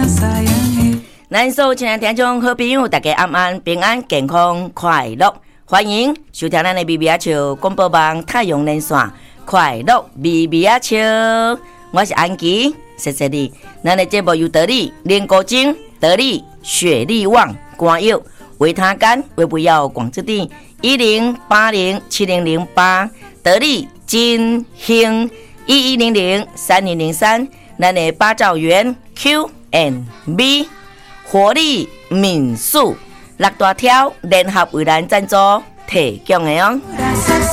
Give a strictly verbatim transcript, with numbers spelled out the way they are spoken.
咱所有亲爱听众好朋友，大家安安平安健康快乐，欢迎收听咱的 B B 阿笑广播网太阳连线快乐 B B 阿笑，我是安琪，谢谢你。咱的节目由得力莲果精、得力雪力旺、肝药、维他甘、维不药广之地一零八零七零零八，得力金兴一一零零三零零三，咱的八兆元 Q and B。活力民宿六大条联合为咱赞助提供的哦。